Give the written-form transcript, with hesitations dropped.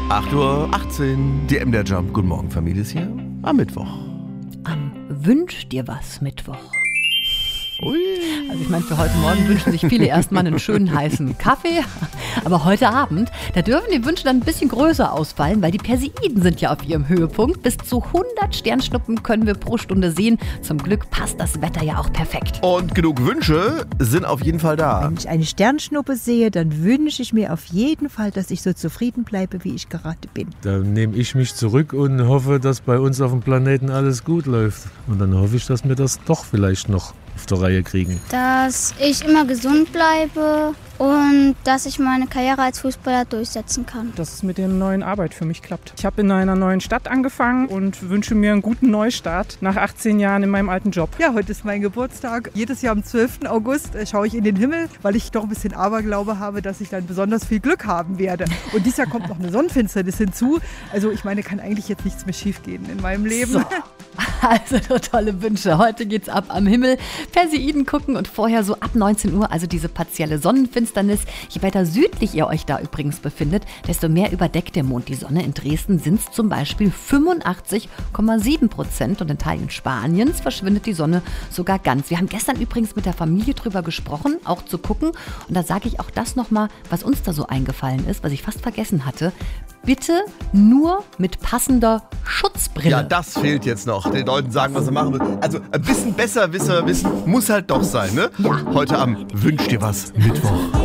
8:18 Uhr, die MDR Jump. Guten Morgen, Familie, ist hier am Mittwoch. Am Wünsch dir was Mittwoch. Ui. Also ich meine, für heute Morgen wünschen sich viele erstmal einen schönen heißen Kaffee. Aber heute Abend, da dürfen die Wünsche dann ein bisschen größer ausfallen, weil die Perseiden sind ja auf ihrem Höhepunkt. Bis zu 100 Sternschnuppen können wir pro Stunde sehen. Zum Glück passt das Wetter ja auch perfekt. Und genug Wünsche sind auf jeden Fall da. Wenn ich eine Sternschnuppe sehe, dann wünsche ich mir auf jeden Fall, dass ich so zufrieden bleibe, wie ich gerade bin. Da nehme ich mich zurück und hoffe, dass bei uns auf dem Planeten alles gut läuft. Und dann hoffe ich, dass wir das doch vielleicht noch auf der Reihe kriegen. Dass ich immer gesund bleibe und dass ich meine Karriere als Fußballer durchsetzen kann. Dass es mit der neuen Arbeit für mich klappt. Ich habe in einer neuen Stadt angefangen und wünsche mir einen guten Neustart nach 18 Jahren in meinem alten Job. Ja, heute ist mein Geburtstag. Jedes Jahr am 12. August schaue ich in den Himmel, weil ich doch ein bisschen Aberglaube habe, dass ich dann besonders viel Glück haben werde. Und dieses Jahr kommt noch eine Sonnenfinsternis hinzu. Also ich meine, kann eigentlich jetzt nichts mehr schief gehen in meinem Leben. So. Also so tolle Wünsche. Heute geht's ab am Himmel. Perseiden gucken und vorher so ab 19 Uhr, also diese partielle Sonnenfinsternis. Je weiter südlich ihr euch da übrigens befindet, desto mehr überdeckt der Mond die Sonne. In Dresden sind es zum Beispiel 85,7% und in Teilen Spaniens verschwindet die Sonne sogar ganz. Wir haben gestern übrigens mit der Familie drüber gesprochen, auch zu gucken. Und da sage ich auch das nochmal, was uns da so eingefallen ist, was ich fast vergessen hatte. Bitte nur mit passender Schutzbrille. Ja, das fehlt jetzt noch. Den Leuten sagen, was sie machen müssen. Also ein bisschen besser wissen muss halt doch sein, ne? Ja. Heute am Wünsch dir was Mittwoch.